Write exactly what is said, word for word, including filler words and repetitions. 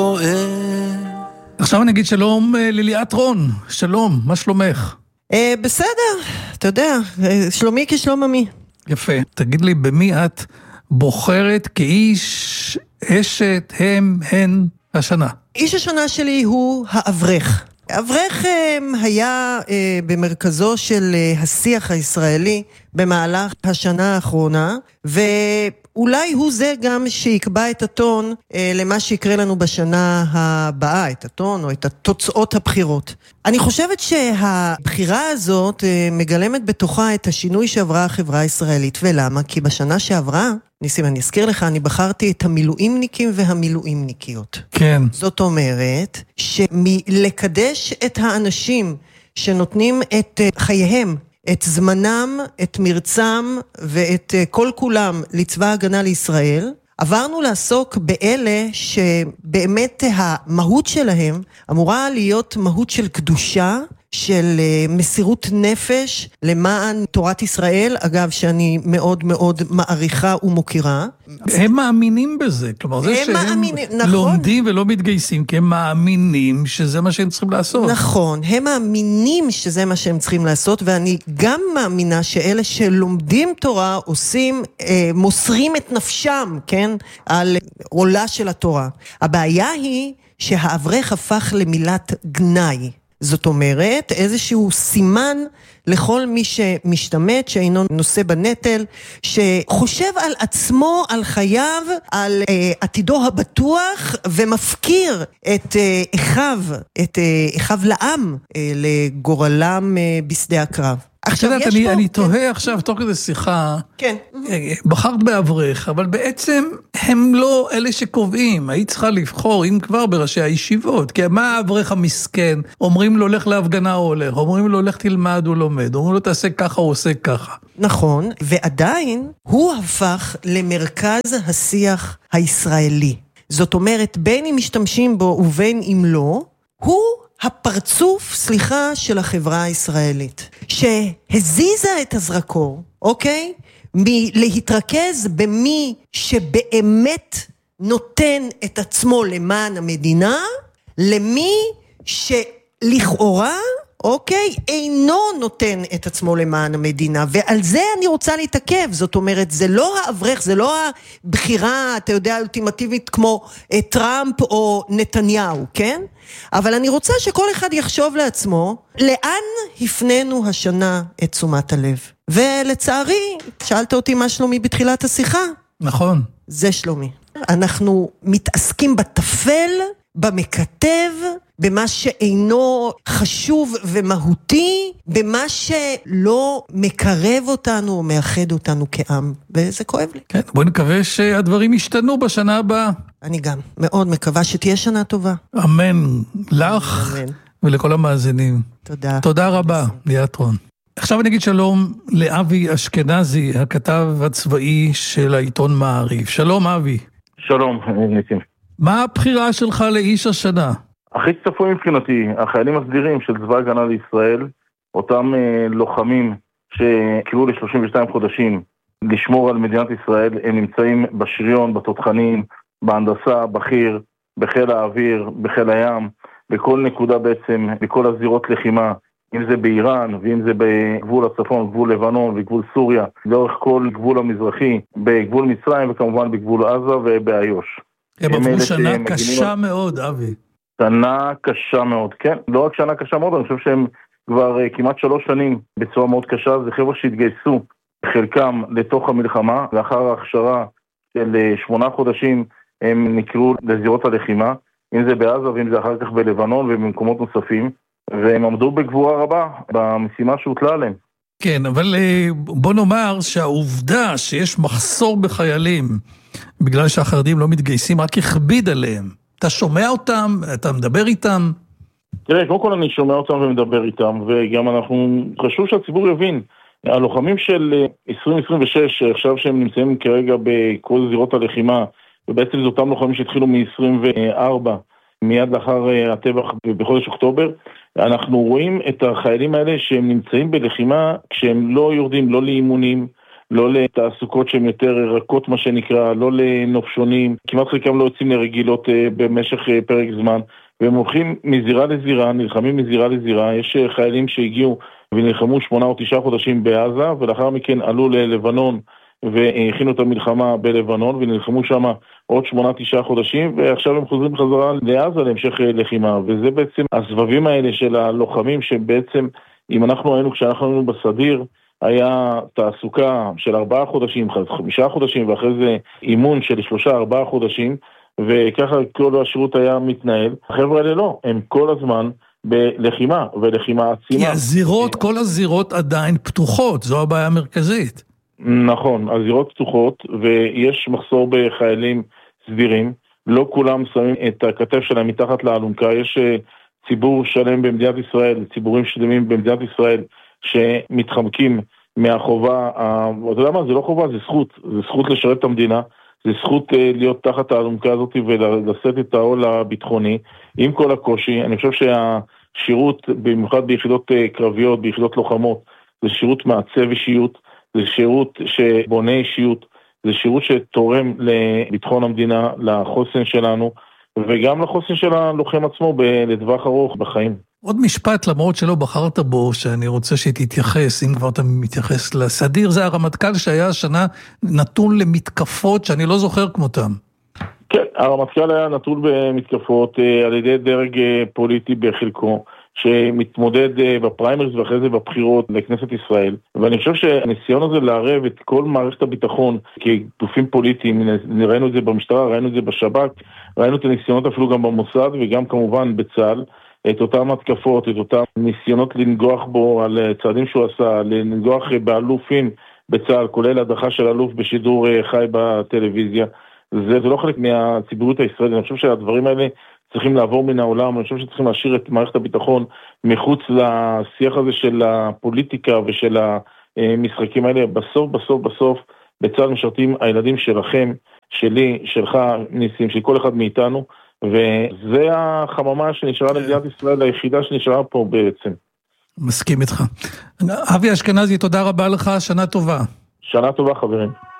עכשיו אני אגיד שלום לליאת רון, שלום, מה שלומך? אה, בסדר, אתה יודע, שלומי כשלום עמי. יפה, תגיד לי, במי את בוחרת כאיש, אשת, הם, הן, השנה? איש השנה שלי הוא האברך. האברך היה אה, במרכזו של אה, השיח הישראלי במהלך השנה האחרונה, ואולי הוא זה גם שיקבע את הטון אה, למה שיקרה לנו בשנה הבאה, את הטון או את התוצאות הבחירות. אני חושבת שהבחירה הזאת אה, מגלמת בתוכה את השינוי שעברה החברה הישראלית. ולמה? כי בשנה שעברה, ניסים, אני אזכיר לך, אני בחרתי את המילואימניקים והמילואימניקיות. כן. זאת אומרת, שמלקדש את האנשים שנותנים את חייהם, את זמנם, את מרצם ואת כל כולם לצבא הגנה לישראל, עברנו לעסוק באלה שבאמת המהות שלהם אמורה להיות מהות של קדושה, של מסירות נפש למען תורת ישראל, אגב שאני מאוד מאוד מעריכה ומוקירה. הם מאמינים בזה, כלומר זה שהם מאמינים, נכון. לומדים ולא מתגייסים, כי הם מאמינים שזה מה שהם צריכים לעשות. נכון, הם מאמינים שזה מה שהם צריכים לעשות, ואני גם מאמינה שאלה שלומדים תורה עושים, אה, מוסרים את נפשם, כן, על עולה של התורה. הבעיה היא שהאברך הפך למילת גנאי. זאת אומרת, איזשהו סימן לכל מי שמשתמט, שאינו נושא בנטל, שחושב על עצמו, על חייו, על אה, עתידו הבטוח, ומפקיר את אה, אחיו, את אה, אחיו לעם, אה, לגורלם אה, בשדה הקרב. עכשיו יש אני, פה... אני תוהה עכשיו, תוך כדי שיחה, כן. בחרת באברך, אבל בעצם הם לא אלה שקובעים, היית צריכה לבחור, אם כבר בראשי הישיבות, כי מה האברך המסכן? אומרים לו, לך להפגנה או הולך, אומרים לו, לך תלמד או לומד, אומרים לו, תעשה ככה או עושה ככה. נכון, ועדיין הוא הפך למרכז השיח הישראלי. זאת אומרת, בין אם משתמשים בו ובין אם לא, הוא הפרצוף, סליחה, של החברה הישראלית, שהזיזה את הזרקור, אוקיי? מלהתרכז במי שבאמת נותן את עצמו למען המדינה, למי שלכאורה, אוקיי, אינו נותן את עצמו למען המדינה, ועל זה אני רוצה להתעכב. זאת אומרת, זה לא האברך, זה לא הבחירה, אתה יודע, האולטימטיבית כמו טראמפ או נתניהו, כן? אבל אני רוצה שכל אחד יחשוב לעצמו, לאן הפנינו השנה את תשומת הלב? ולצערי, שאלת אותי מה שלומי בתחילת השיחה? נכון. זה שלומי. אנחנו מתעסקים בתפל, במכתב, במה שאינו חשוב ומהותי, במה שלא מקרב אותנו או מאחד אותנו כעם, וזה כואב לי. כן, בואי נקווה שהדברים ישתנו בשנה הבאה. אני גם מאוד מקווה שתהיה שנה טובה. אמן, לך אמן. ולכל המאזינים. תודה. תודה רבה, ליאת רון. עכשיו אני אגיד שלום לאבי אשכנזי, הכתב הצבאי של העיתון מעריב. שלום אבי. שלום, ניסים. מה הבחירה שלך לאיש השנה? הכי צפוי מבחינתי, החיילים הסדירים של צבא הגנה לישראל, אותם אה, לוחמים שקיבלו ל-שלושים ושניים חודשים לשמור על מדינת ישראל, הם נמצאים בשריון, בתותחנים, בהנדסה, בחי"ר, בחיל האוויר, בחיל הים, בכל נקודה בעצם, בכל הזירות לחימה, אם זה באיראן, ואם זה בגבול הצפון, גבול לבנון וגבול סוריה, לאורך כל גבול המזרחי, בגבול מצרים וכמובן בגבול עזה ובאיו"ש. הם עברו שנה קשה מאוד, אבי. שנה קשה מאוד, כן. לא רק שנה קשה מאוד, אני חושב שהם כבר כמעט שלוש שנים בצורה מאוד קשה. זה חבר'ה שהתגייסו חלקם לתוך המלחמה, לאחר ההכשרה של שמונה חודשים הם נקראו לזירות הלחימה, אם זה בעזה ואם זה אחר כך בלבנון ובמקומות נוספים, והם עמדו בגבורה רבה במשימה שהוטלה עליהם. כן, אבל בוא נאמר שהעובדה שיש מחסור בחיילים, בגלל שהחרדים לא מתגייסים, רק הכביד עליהם. אתה שומע אותם? אתה מדבר איתם? תראה, קודם כל אני שומע אותם ומדבר איתם, וגם אנחנו, חשוב שהציבור יבין, הלוחמים של עשרים עשרים ושש, עכשיו שהם נמצאים כרגע בכל זירות הלחימה, ובעצם זה אותם לוחמים שהתחילו מ-עשרים וארבע, מיד לאחר הטבח בחודש אוקטובר, אנחנו רואים את החיילים האלה שהם נמצאים בלחימה, כשהם לא יורדים, לא לאימונים, לא לתעסוקות שהן יותר רכות מה שנקרא, לא לנופשונים, כמעט חלקם לא יוצאים לרגילות במשך פרק זמן, והם הולכים מזירה לזירה, נלחמים מזירה לזירה. יש חיילים שהגיעו ונלחמו שמונה או תשעה חודשים בעזה, ולאחר מכן עלו ללבנון והכינו את המלחמה בלבנון, ונלחמו שם עוד שמונה תשעה חודשים, ועכשיו הם חוזרים חזרה לעזה להמשך לחימה. וזה בעצם הסבבים האלה של הלוחמים, שבעצם אם אנחנו היינו, כשאנחנו היינו בסדיר, היה תעסוקה של ארבעה חודשים, חמישה חודשים, ואחרי זה אימון של שלושה ארבעה חודשים, וככה כל השירות היה מתנהל. החבר'ה האלה לא, הם כל הזמן בלחימה, ולחימה עצימה. כי הזירות, כל הזירות עדיין פתוחות, זו הבעיה המרכזית. נכון, הזירות פתוחות, ויש מחסור בחיילים סדירים, לא כולם שמים את הכתף שלהם מתחת לאלונקה, יש ציבור שלם במדינת ישראל, ציבורים שלמים במדינת ישראל, שמתחמקים מהחובה, אתה יודע מה, זה לא חובה, זה זכות, זה זכות לשרת את המדינה, זה זכות להיות תחת האלונקה הזאת ולשאת את העול הביטחוני, עם כל הקושי. אני חושב שהשירות, במיוחד ביחידות קרביות, ביחידות לוחמות, זה שירות מעצב אישיות, זה שירות שבונה אישיות, זה שירות שתורם לביטחון המדינה, לחוסן שלנו, וגם לחוסן של הלוחם עצמו לטווח ארוך בחיים. עוד משפט, למרות שלא בחרת בו, שאני רוצה שתתייחס, אם כבר אתה מתייחס לסדיר, זה הרמטכ"ל שהיה השנה נתון למתקפות שאני לא זוכר כמותם. כן, הרמטכ"ל היה נתון במתקפות על ידי דרג פוליטי בחלקו, שמתמודד בפריימריז ואחרי זה בבחירות לכנסת ישראל. ואני חושב שהניסיון הזה לערב את כל מערכת הביטחון כגופים פוליטיים, ראינו את זה במשטרה, ראינו את זה בשב"כ, ראינו את הניסיונות אפילו גם במוסד וגם כמובן בצה"ל, את אותם התקפות, את אותם ניסיונות לנגוח בו על צעדים שהוא עשה, לנגוח באלופים בצה"ל, כולל הדחה של אלוף בשידור חי בטלוויזיה. זה, זה לא חלק מהציבוריות הישראלית. אני חושב שהדברים האלה צריכים לעבור מן העולם, אני חושב שצריכים להשאיר את מערכת הביטחון מחוץ לשיח הזה של הפוליטיקה ושל המשחקים האלה. בסוף, בסוף, בסוף, בצה"ל משרתים הילדים שלכם, שלי, שלך, ניסים, של כל אחד מאיתנו, וזה החממה שנשארה למדינת ישראל, היחידה שנשארה פה בעצם. מסכים איתך. אבי אשכנזי, תודה רבה לך, שנה טובה. שנה טובה, חברים.